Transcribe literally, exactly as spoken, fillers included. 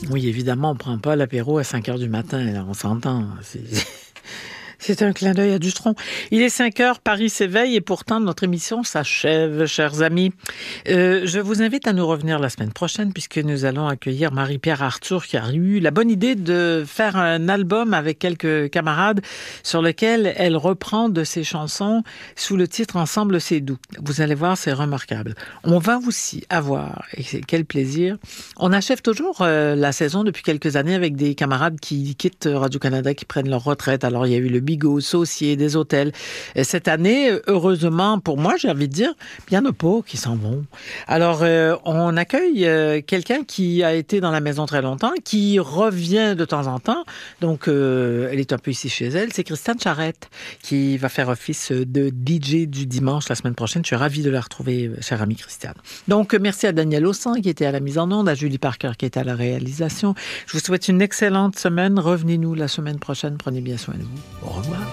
Oui, évidemment, on ne prend pas l'apéro à cinq heures du matin, là, on s'entend. C'est... C'est un clin d'œil à Dutronc. Il est cinq heures, Paris s'éveille et pourtant notre émission s'achève, chers amis. Euh, je vous invite à nous revenir la semaine prochaine puisque nous allons accueillir Marie-Pierre Arthur qui a eu la bonne idée de faire un album avec quelques camarades sur lequel elle reprend de ses chansons sous le titre « Ensemble c'est doux ». Vous allez voir, c'est remarquable. On va aussi avoir, et quel plaisir, on achève toujours euh, la saison depuis quelques années avec des camarades qui quittent Radio-Canada, qui prennent leur retraite. Alors il y a eu le Bigot, Saucier, des hôtels. Et cette année, heureusement, pour moi, j'ai envie de dire, il y en a pas qui s'en vont. Alors, euh, on accueille euh, quelqu'un qui a été dans la maison très longtemps, qui revient de temps en temps. Donc, euh, elle est un peu ici chez elle. C'est Christiane Charette qui va faire office de D J du dimanche la semaine prochaine. Je suis ravie de la retrouver, chère amie Christiane. Donc, merci à Daniel Ossan qui était à la mise en onde, à Julie Parker qui était à la réalisation. Je vous souhaite une excellente semaine. Revenez-nous la semaine prochaine. Prenez bien soin de vous. Au revoir.